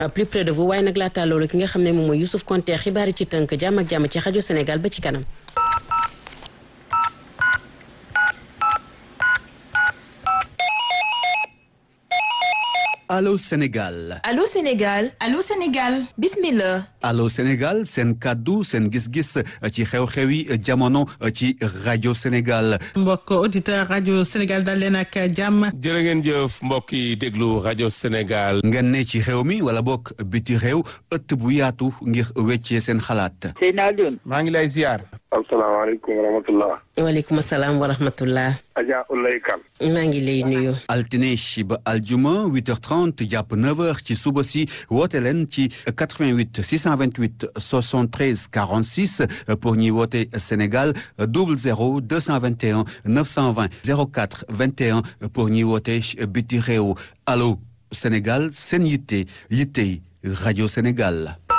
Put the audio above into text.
plus près de vous waaye nag laataa loolu ki nga xam ne moom mooy Youssouf Konté xibaar yi ci tënk jàmm ak jàmm ci rajo Sénégal ba ci kanam. Allô Sénégal. Allô Sénégal. Allô Sénégal. Bismillah. Allô Sénégal seen kaddu seen gis-gis ci xew-xewi jamono ci rajo Sénégal. mbokk auditeur rajo Sénégal dal leen ak jàmm. jërë ngeen jëf mbokk yi déglu rajo Sénégal. ngeen ne ci réew mi wala bokk biti réew ëtt bu yaatu ngir weccee seen xalaat. Seyna Alioune. maa ngi lay ziar. asalaamaaleykum wa rahmatullah. waaleykum salaam wa rahmatullah. Adja Oulaye Kane. maa ngi lay nuyu. altine ba aljuma 8h30 jàpp 9h ci suba si woote leen ci 88 628 73 46 pour ñuy woote Sénégal 00 221 920 04 21 pour ñuy woote biti réew allo Sénégal seen yitte rajo Sénégal.